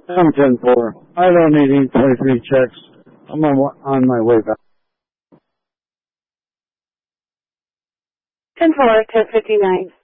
I'm 10-4. I don't need any 23 checks. I'm on my way back. 10-4, 10-59.